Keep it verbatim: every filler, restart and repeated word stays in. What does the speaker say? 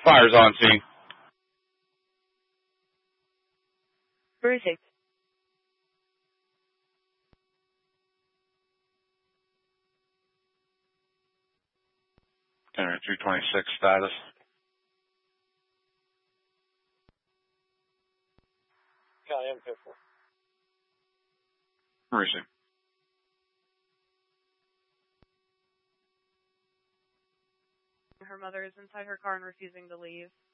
Fire's on scene. Perfect. Henry three twenty-six status. County M fifty-four. Receive. Her mother is inside her car and refusing to leave.